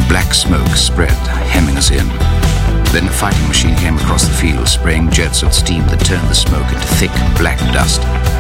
Black smoke spread, hemming us in. Then a fighting machine came across the field, spraying jets of steam that turned the smoke into thick, black dust.